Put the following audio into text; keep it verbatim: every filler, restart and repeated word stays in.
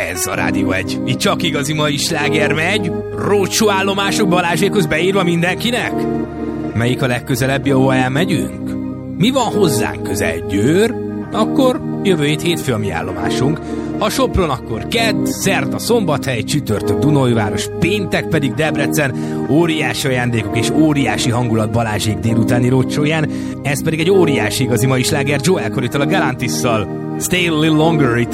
Ez a Rádió egy. Itt csak igazi mai sláger megy. Rócsó állomások Balázsékhoz beírva mindenkinek. Melyik a legközelebbi, ahol elmegyünk? Mi van hozzánk közel? Győr? Akkor jövő hét hétfő a mi állomásunk. Ha Sopron, akkor kedd, szerda Szombathely, csütörtök Dunaújváros, péntek pedig Debrecen. Óriási ajándékok és óriási hangulat Balázsék délutáni rócsóján. Ez pedig egy óriási igazi mai sláger Joel Corrytól, a Galantisszal. Stay a little longer itt